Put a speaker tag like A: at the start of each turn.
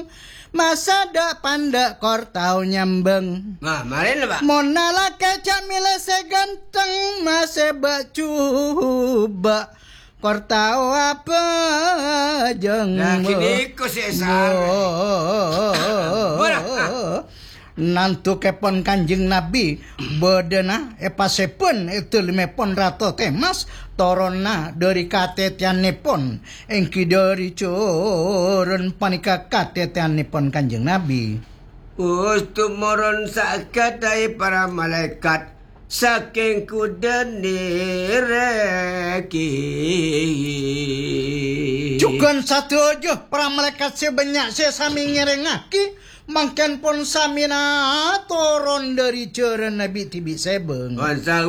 A: masa dak panda kor tau nyambeng.
B: Nah, mari lah, Pak.
A: Monala kecak mila seganteng masih bak coba kor tau apa jeng.
B: Nah, kini ko si Esar.
A: Nantu kepon kanjeng Nabi bedena epasepun itu limepon rato temas torona dari katetianipun engki dari curun panika katetianipun kanjeng Nabi.
B: Tumoron sakadai para malaikat saking kudanireki.
A: Cukup satu aja para malaikat sebanyak sesami ngerengaki. Mangken pun samina turun dari curun Nabi tibi sebeng.